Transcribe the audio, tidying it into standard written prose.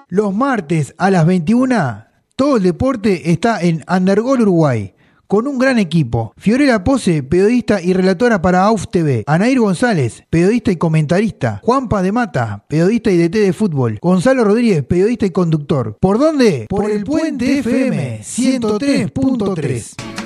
Los martes a las 21, todo el deporte está en Undergol Uruguay, con un gran equipo. Fiorella Pose, periodista y relatora para AUF TV. Anair González, periodista y comentarista. Juan Paz de Mata, periodista y DT de fútbol. Gonzalo Rodríguez, periodista y conductor. ¿Por dónde? Por el Puente FM 103.3.